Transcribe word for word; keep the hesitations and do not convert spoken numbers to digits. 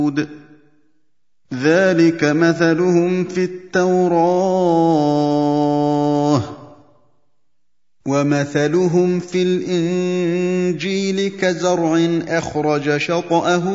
ذَٰلِكَ مَثَلُهُمْ فِي التَّوْرَاةِ ۚ وَمَثَلُهُمْ فِي الْإِنجِيلِ كَزَرْعٍ أَخْرَجَ شَطْأَهُ